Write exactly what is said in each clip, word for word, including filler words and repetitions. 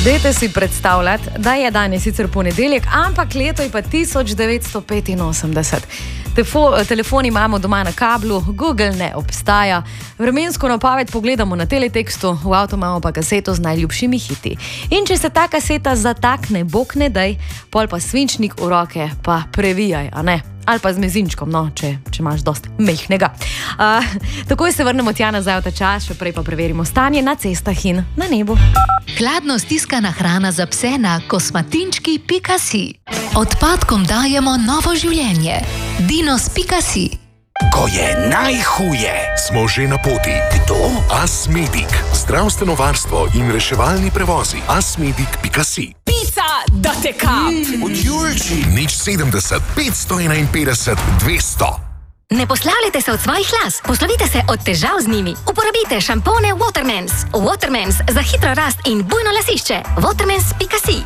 Dajte si predstavljati, da je danes sicer ponedeljek, ampak leto je pa tisoč devetsto petinosemdeset. Tefo, telefon imamo doma na kablu, Google ne obstaja, vremensko napoved pogledamo na teletekstu, v avtu imamo pa kaseto z najljubšimi hiti. In če se ta kaseta zatakne, bog ne daj, pol pa svinčnik v roke pa previjaj, a ne? Ali pa z mezinčkom, no, če, če imaš dost mehknega. Uh, takoj se vrnemo tja nazaj v ta čas, še prej pa preverimo stanje na cestah in na nebu. Hladno stiskana hrana za pse na kosmatinčki pika si. Odpadkom dajemo novo življenje. Dinos pika si. Ko je najhuje, smo že na poti. Kdo? Asmedic. Zdravstveno varstvo in reševalni prevozi. Asmedic pika si. Da te kap! Od Julči. Nič sedemdeset, petsto enainpetdeset, dvesto. Ne poslavljajte se od svojih las, poslovite se od težav z njimi. Uporabite šampone Watermans. Watermans za hitro rast in bujno lasišče. Watermans pika si.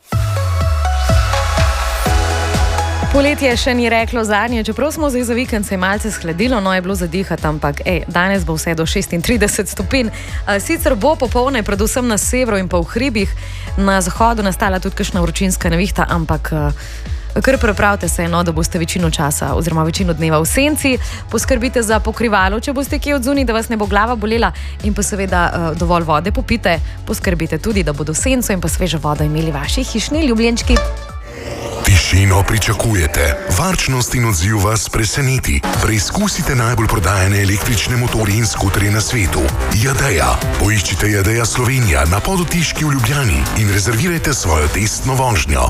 Poletje še ni reklo zadnje, čeprav smo zdaj za vikend se malce shladilo, no je bilo zadihati, ampak ej, danes bo vse do šestintrideset stopinj. Sicer bo popoldne predvsem na severu in pa v hribih, na zahodu nastala tudi kakšna vročinska nevihta, ampak kar prepravite se, no, da boste večino časa oziroma večino dneva v senci, poskrbite za pokrivalo, če boste kje odzunaj, da vas ne bo glava bolela, in pa seveda dovolj vode popite, poskrbite tudi, da bodo senco in pa svežo vodo imeli vaši hišni ljubljenčki. Tišino pričakujete, varčnost in odziv vas preseneti. Preizkusite najbolj prodajane električne motorje in skuterje na svetu. Jadeja. Poiščite Jadeja Slovenija na Podotiški v Ljubljani in rezervirajte svojo testno vožnjo.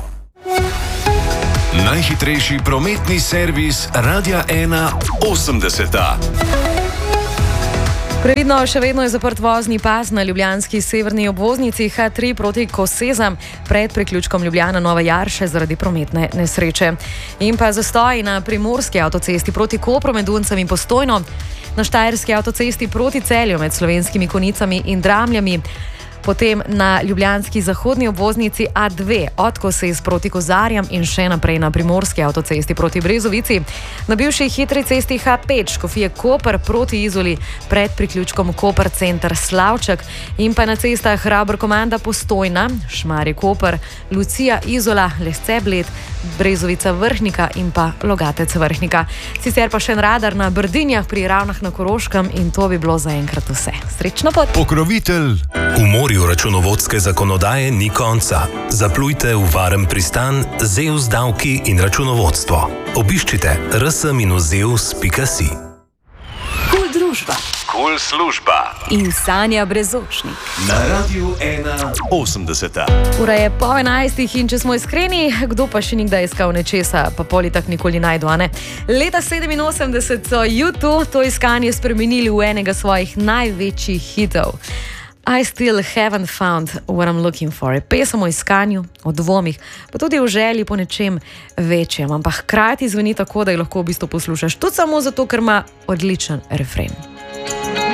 Najhitrejši prometni servis Radia ena osemdeseta. Previdno, še vedno je zaprt vozni pas na ljubljanski severni obvoznici H tri proti Kosezam pred priključkom Ljubljana Nova Jarše zaradi prometne nesreče. In pa zastoj na primorski avtocesti proti Kopru med Duncem in Postojno, na štajerski avtocesti proti Celju med Slovenskimi Konicami in Dramljami, potem na ljubljanski zahodni obvoznici A dve od Kosez proti Kozarjam in še naprej na primorski avtocesti proti Brezovici, na bivši hitri cesti H pet Škofije Koper proti Izoli pred priključkom Koper center Slavček in pa na cestah Hraber Komanda Postojna, Šmarje Koper, Lucija Izola, Lesce Bled, Brezovica Vrhnika in pa Logatec Vrhnika. Sicer pa še en radar na Brdinjah pri Ravnah na Koroškem in to bi bilo zaenkrat vse. Srečno pot! Pokrovitelj. V morju računovodske zakonodaje ni konca. Zaplujte v varen pristan Zeus davki in računovodstvo. Obiščite r s minus zeus pika si. Kul družba. Kul služba. In Sanja Brezočnik. Na Radiu ena osemdeseta. Ura je pol enajstih in če smo iskreni, kdo pa še nikdaj iskal nečesa, pa pol itak nikoli najdu, a ne? Leta sedeminosemdeset so U dva to iskanje spremenili v enega svojih največjih hitov. I still haven't found what I'm looking for. Pesem o iskanju, o dvomih, pa tudi o želji po nečem večjem, ampak hkrati zveni tako, da jo lahko v bistvu poslušaš tudi samo zato, ker ima odličen refren.